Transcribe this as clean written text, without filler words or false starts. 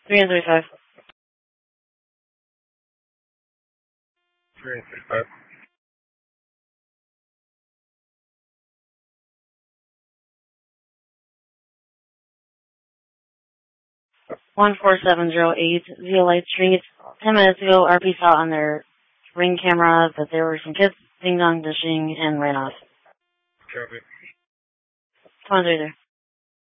335. 335. 14708 Zeolite Street. 10 minutes ago, RP saw on their ring camera that there were some kids ding-dong dishing and ran off. Copy. Come on through there.